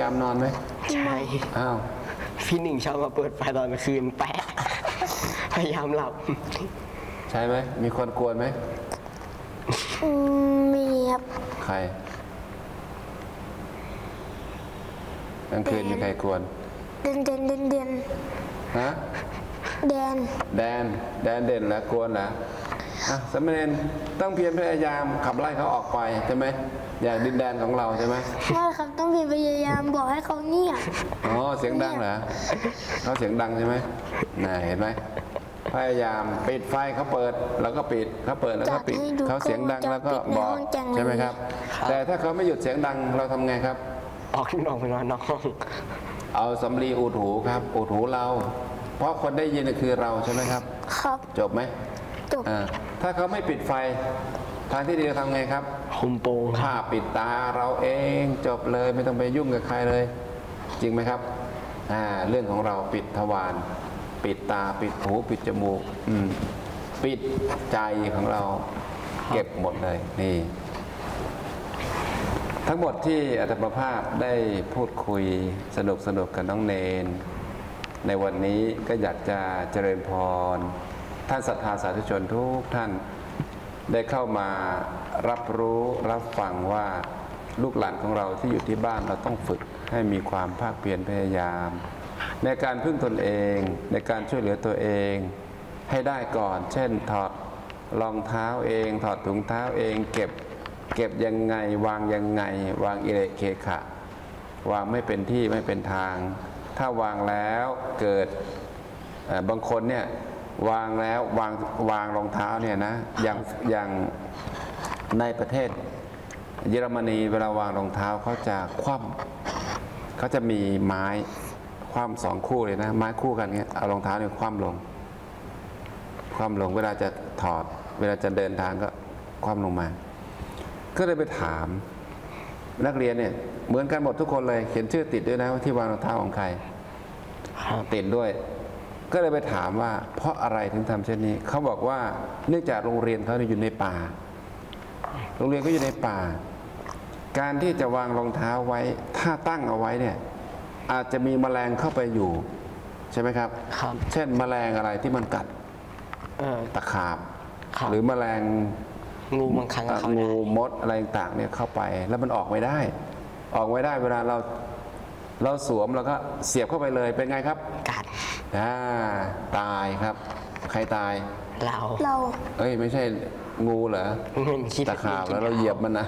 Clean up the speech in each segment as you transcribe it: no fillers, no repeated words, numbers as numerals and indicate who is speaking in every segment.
Speaker 1: ามนอนไหม
Speaker 2: ใช่
Speaker 1: อ้าว
Speaker 2: พี่หนึ่งชอบมาเปิดไฟตอนกลางคืนแปะพยายามหลับ
Speaker 1: ใช่ไหมมีคนกวนไหม
Speaker 3: มีครับ
Speaker 1: ใครกลางคืนมีใครกวน
Speaker 3: เด่น
Speaker 1: ฮะ
Speaker 3: แดน
Speaker 1: เด่นแล้วกวนเหรอสามเณรต้องเพียรพยายามขับไล่เขาออกไปใช่ไหมอย่างดินแดนของเราใช่ไหม
Speaker 3: ไม่ครับต้องพยายามบอกให้เขาเงียบ
Speaker 1: เสียงดังเหรอเขาเสียงดังใช่ไหมน่ะเห็นไหมพยายามปิดไฟเขาเปิดแล้วก็ปิดเขาเปิดแล้วก็ปิดเขาเสียงดังแล้วก็บอกใช่ไหมครับแต่ถ้าเขาไม่หยุดเสียงดังเราทำไงครับ
Speaker 2: ออกนอกไปนอนนอกห้อง
Speaker 1: เอาสำลีอุดหูครับอุดหูเราเพราะคนได้ยินคือเราใช่ไหมครับ
Speaker 3: ครับ
Speaker 1: จบไหม
Speaker 3: จบ
Speaker 1: ถ้าเขาไม่ปิดไฟทางที่ดีเราทำไงครับ
Speaker 2: คุมโปง
Speaker 1: ผ้าปิดตาเราเองจบเลยไม่ต้องไปยุ่งกับใครเลยจริงไหมครับเรื่องของเราปิดทวารปิดตาปิดหูปิดจมูกปิดใจของเราเก็บหมดเลยนี่ทั้งหมดที่อาตมาภาพได้พูดคุยสนุกกับน้องเนนในวันนี้ก็อยากจะเจริญพรท่านศรัทธาสาธุชนทุกท่านได้เข้ามารับรู้รับฟังว่าลูกหลานของเราที่อยู่ที่บ้านเราต้องฝึกให้มีความภาคเพียรพยายามในการพึ่งตนเองในการช่วยเหลือตัวเองให้ได้ก่อนเช่นถอดรองเท้าเองถอดถุงเท้าเองเก็บยังไงวางยังไงวางอิเละเคขะวางไม่เป็นที่ไม่เป็นทางถ้าวางแล้วเกิดบางคนเนี่ยวางแล้ววางรองเท้าเนี่ยนะอย่างในประเทศเยอรมนีเวลาวางรองเท้าเขาจะคว่ำเขาจะมีไม้คว่ำ2 คู่เลยนะไม้คู่กันเงี้ยเอารองเท้าเนี่ยคว่ำลงเวลาจะถอดเวลาจะเดินทางก็คว่ำลงมาก็เลยไปถามนักเรียนเนี่ยเหมือนกันหมดทุกคนเลยเขียนชื่อติดด้วยนะว่าที่วางรองเท้าของใครติดด้วยก็เลยไปถามว่าเพราะอะไรถึงทำเช่นนี้เขาบอกว่าเนื่องจากโรงเรียนเขาอยู่ในป่าโรงเรียนก็อยู่ในป่าการที่จะวางรองเท้าไว้ถ้าตั้งเอาไว้เนี่ยอาจจะมีแมลงเข้าไปอยู่ใช่ไหมครับเช่นแมลงอะไรที่มันกัดตะขาบหรือแมลง
Speaker 2: งูบางครั้ง
Speaker 1: งูมดอะไรต่างเนี่ยเข้าไปแล้วมันออกไม่ได้เวลาเราสวมแล้วก็เสียบเข้าไปเลยเป็นไงครับ
Speaker 2: กัด
Speaker 1: ตายครับใครตาย
Speaker 3: เรา
Speaker 1: ไม่ใช่งูเหรอตะขาบแล้วเราเหยียบมันนะ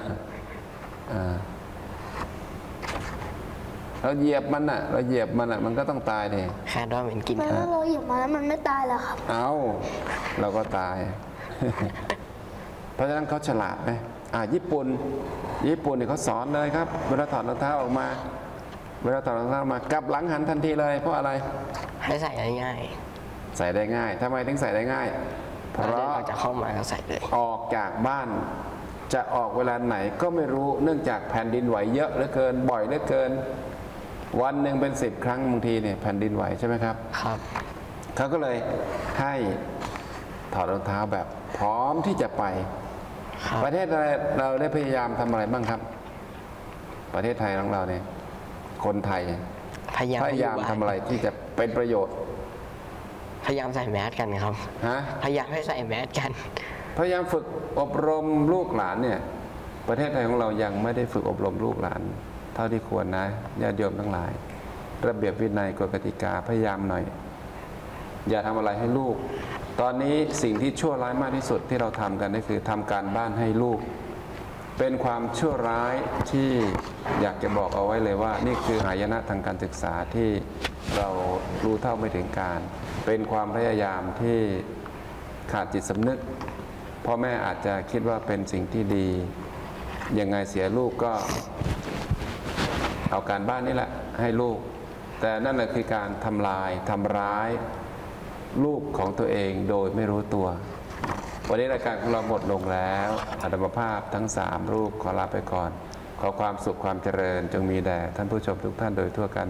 Speaker 1: เราเหยียบมันมันก็ต้องตายเลย
Speaker 2: แค่ด้วยมันกิน
Speaker 3: แล้วเราเหยียบมันแล้วมันไม่ตายแล้วครับ
Speaker 1: เราก็ตาย เพราะฉะนั้นเขาฉลาดไหมญี่ปุ่นเนี่ยเขาสอนเลยครับเวลาถอดรองเท้าออกมากลับหลังหันทันทีเลยเพราะอะไร
Speaker 2: ให้ใส่ได้ง่าย
Speaker 1: ทำไมถึงใส่ได้ง่าย
Speaker 2: เพราะเราจะเข้ามาก็ใส่เลย
Speaker 1: ออกจากบ้านจะออกเวลาไหนก็ไม่รู้เนื่องจากแผ่นดินไหวเยอะเหลือเกินบ่อยเหลือเกินวันหนึ่งเป็น10 ครั้งบางทีเนี่ยแผ่นดินไหวใช่ไหมครับเขาก็เลยให้ถอดรองเท้าแบบพร้อมที่จะไปประเทศอะไรเราได้พยายามทำอะไรบ้างครับประเทศไทยของเราเนี่ยคนไทยพยายามทำอะไรที่จะเป็นประโยชน์
Speaker 2: พยายามใส่แมสกันครับพยายามให้ใส่แมสกัน
Speaker 1: พยายามฝึกอบรมลูกหลานเนี่ยประเทศไทยของเรายังไม่ได้ฝึกอบรมลูกหลานเท่าที่ควรนะญาติโยมทั้งหลายระเบียบวินัยกฎกติกาพยายามหน่อยอย่าทำอะไรให้ลูกตอนนี้สิ่งที่ชั่วร้ายมากที่สุดที่เราทำกันก็คือทำการบ้านให้ลูกเป็นความชั่วร้ายที่อยากจะบอกเอาไว้เลยว่านี่คือหายนะทางการศึกษาที่เรารู้เท่าไม่ถึงการเป็นความพยายามที่ขาดจิตสำนึกพ่อแม่อาจจะคิดว่าเป็นสิ่งที่ดียังไงเสียลูกก็เอาการบ้านนี่แหละให้ลูกแต่นั่นแหละคือการทำร้ายลูกของตัวเองโดยไม่รู้ตัววันนี้รายการของเราหมดลงแล้วอาตมาภาพทั้ง3 รูปขอลาไปก่อนขอความสุขความเจริญจงมีแด่ท่านผู้ชมทุกท่านโดยทั่วกัน